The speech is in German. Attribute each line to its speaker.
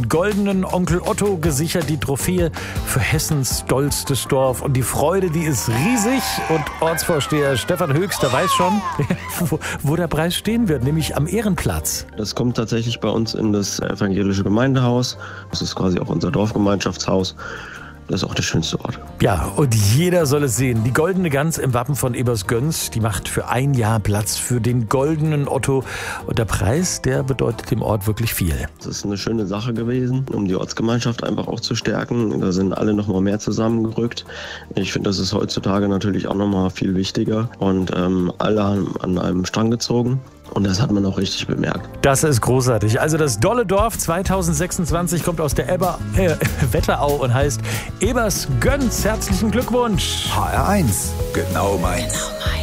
Speaker 1: goldenen Onkel Otto gesichert, die Trophäe für Hessens dollstes Dorf. Und die Freude, die ist riesig. Und Ortsvorsteher Stefan Höchst, der weiß schon, wo der Preis stehen wird, nämlich am Ehrenplatz.
Speaker 2: Das kommt tatsächlich bei uns in das evangelische Gemeindehaus. Das ist quasi auch unser Dorfgemeinschaftshaus. Das ist auch der schönste Ort.
Speaker 1: Ja, und jeder soll es sehen. Die goldene Gans im Wappen von Ebersgöns, die macht für ein Jahr Platz für den goldenen Otto. Und der Preis, der bedeutet dem Ort wirklich viel.
Speaker 2: Das ist eine schöne Sache gewesen, um die Ortsgemeinschaft einfach auch zu stärken. Da sind alle noch mal mehr zusammengerückt. Ich finde, das ist heutzutage natürlich auch noch mal viel wichtiger. Und alle haben an einem Strang gezogen. Und das hat man auch richtig bemerkt.
Speaker 1: Das ist großartig. Also das Dolle Dorf 2026 kommt aus der Wetterau und heißt Ebersgöns. Herzlichen Glückwunsch.
Speaker 3: HR1, genau meins.
Speaker 4: Genau meins.